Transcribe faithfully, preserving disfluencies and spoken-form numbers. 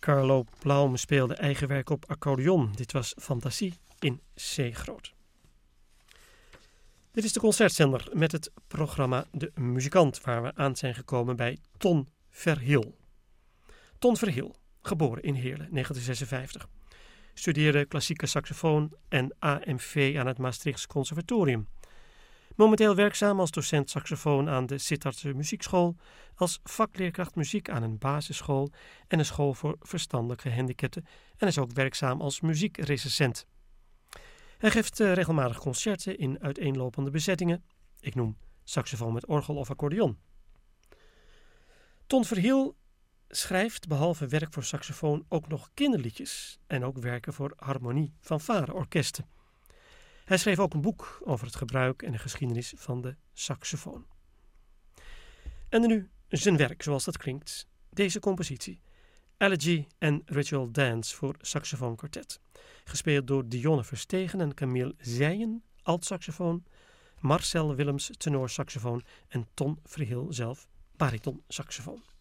Carlo Plaum speelde eigen werk op accordeon. Dit was Fantasie in C groot. Dit is de concertzender met het programma De Muzikant, waar we aan zijn gekomen bij Ton Verhiel. Ton Verhiel, geboren in Heerlen, negentien zesenvijftig. Studeerde klassieke saxofoon en A M V aan het Maastrichts Conservatorium. Momenteel werkzaam als docent saxofoon aan de Sittardse Muziekschool, als vakleerkracht muziek aan een basisschool en een school voor verstandelijke gehandicapten en is ook werkzaam als muziekrecensent. Hij geeft uh, regelmatig concerten in uiteenlopende bezettingen. Ik noem saxofoon met orgel of accordeon. Ton Verhiel schrijft behalve werk voor saxofoon ook nog kinderliedjes en ook werken voor harmonie fanfare-orkesten. Hij schreef ook een boek over het gebruik en de geschiedenis van de saxofoon. En nu zijn werk zoals dat klinkt. Deze compositie. Elegy and Ritual Dance voor saxofoonkwartet. Gespeeld door Dionne Verstegen en Camille Zijen, altsaxofoon, Marcel Willems, tenorsaxofoon en Ton Verhiel zelf, baritonsaxofoon.